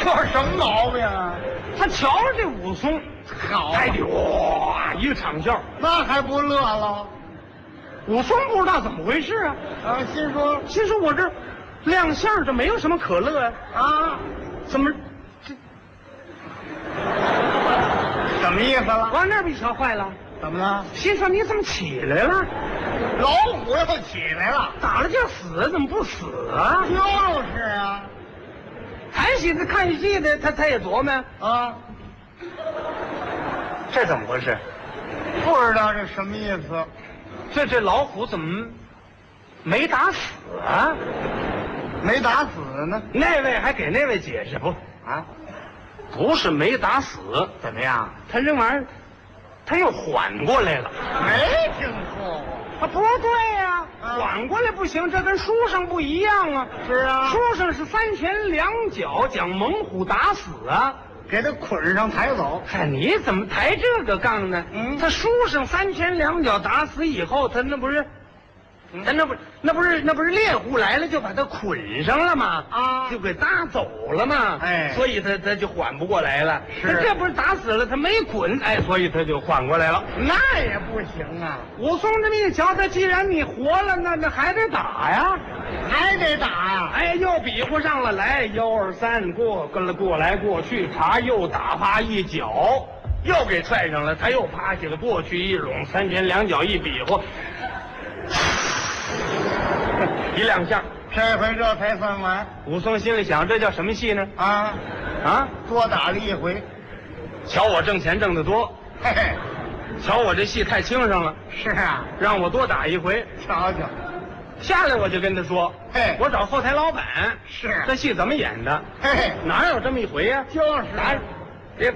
有什么毛病啊？ 他瞧着这武松， 好啊还得哇一个场笑。 那还不乐了？ 武松不知道怎么回事啊， 心说心说我这亮相，这没有什么可乐呀。 啊， 怎么这什么意思了？ 往那边一瞧，坏了。 怎么了？ 心说你怎么起来了？ 老虎又起来了。 打了这死怎么不死啊？ 就是啊， 还寻思看戏的，他也琢磨， 啊， 这怎么回事？ 不知道这什么意思。 这老虎怎么没打死啊？ 没打死呢？ 那位还给那位解释不？ 啊， 不是没打死， 怎么样？ 他这玩意儿他又缓过来了。 没听说过。 啊，不对呀、缓过来不行，这跟书上不一样啊。 是啊， 书上是三拳两脚讲猛虎打死啊。 给他捆上抬走。 嗨，你怎么抬这个杠呢？他书上三拳两脚打死以后，他那不是，他那不是猎户来了就把他捆上了吗？ 啊就给搭走了嘛。 哎所以他就缓不过来了。 是他这不是打死了，他没捆，哎，所以他就缓过来了。 那也不行啊， 武松这么一瞧，他既然你活了，那还得打呀。 还得打呀。 哎，又比划上了，来1、2、3，过来过去，爬又打，啪一脚又给踹上了，他又爬起来，过去一拢，三拳两脚一比划，一亮相。 这回这才算完武松心里想，这叫什么戏呢？ 啊！ 啊， 多打了一回。 瞧我挣钱挣得多， 嘿嘿， 瞧我这戏太轻省了， 是啊， 让我多打一回。 瞧瞧， 下来我就跟他说， 嘿我找后台老板， 是这戏怎么演的？ 嘿嘿， 哪有这么一回呀、 就是打，别，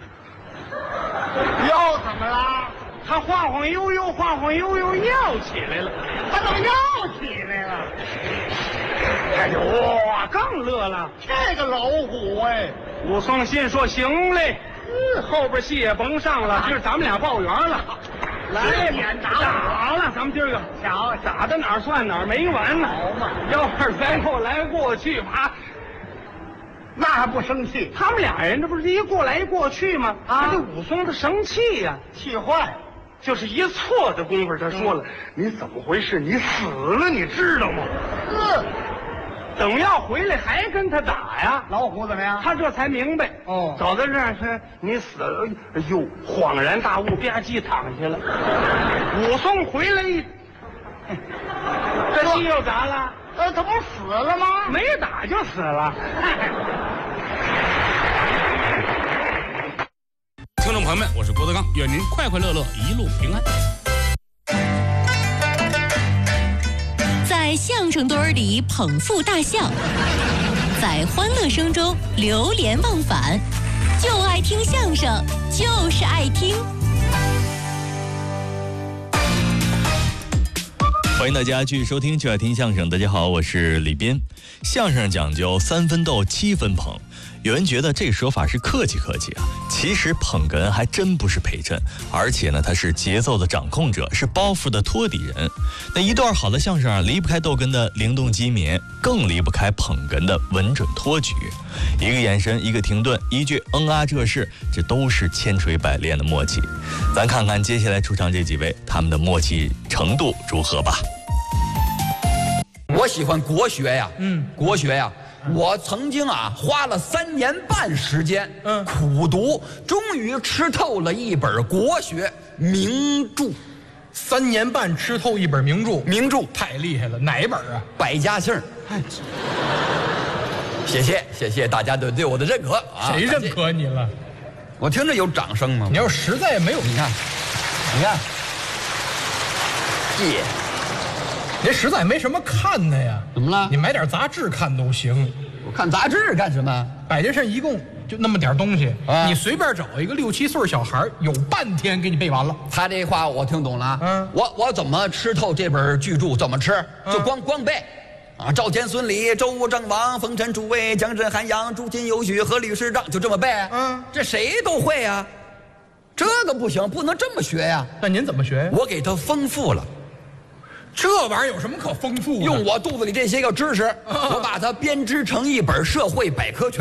又怎么了？ 他晃晃悠悠，晃晃悠悠又起来了。 他怎么又起来了？ 哎呦哇，更乐了。 这个老虎哎， 武松心说行嘞，后边戏也甭上了，今儿咱们俩报圆了。来， 演打打了，咱们今儿个瞧打到哪儿算哪儿，没完呢。 好嘛 1、2、3，过来过去，啪。 那还不生气？ 他们俩人这不是一过来一过去吗？ 啊这武松他生气呀、 气坏。 就是一错的功夫，他说了：“你怎么回事？你死了，你知道吗？”等要回来还跟他打呀。 老虎怎么样？ 他这才明白哦走到这儿是你死了，哎呦，恍然大悟，吧唧躺下了。武松回来一，这戏又咋了？ 他不是死了吗？ 没打就死了。 听众朋友们，我是郭德纲，愿您快快乐乐，一路平安。 在相声堆儿里捧腹大笑，在欢乐声中流连忘返，就爱听相声，就是爱听。 欢迎大家继续收听《就爱听相声》。大家好，我是李斌。相声讲究3分逗7分捧，有人觉得这个说法是客气客气啊，其实捧哏还真不是陪衬，而且呢，他是节奏的掌控者，是包袱的托底人。那一段好的相声啊，离不开逗哏的灵动机敏，更离不开捧哏的稳准托举。一个眼神，一个停顿，一句啊这是，这都是千锤百炼的默契。咱看看接下来出场这几位，他们的默契程度如何吧。 我喜欢国学呀，国学呀，我曾经花了3年半时间，苦读，终于吃透了一本国学名著。 3年半吃透一本名著， 名著太厉害了，哪一本啊？ 百家姓。谢谢大家对我的认可啊！ 谁认可你了？ 我听着有掌声吗？ 你要实在没有， 你看，谢。 您实在没什么看的呀？ 怎么了你买点杂志看都行。 我看杂志干什么？ 百家姓一共就那么点东西， 啊你随便找一个6、7岁小孩，有半天给你背完了。 他这话我听懂了。我怎么吃透这本巨著？怎么吃？就光背。赵钱孙李周郑王冯陈诸魏姜镇韩杨朱秦尤许阖闾氏张，就这么背。这谁都会啊。这个不行，不能这么学呀。 那您怎么学呀？ 我给他丰富了。 这玩意儿有什么可丰富的？ 用我肚子里这些个知识，我把它编织成一本社会百科全。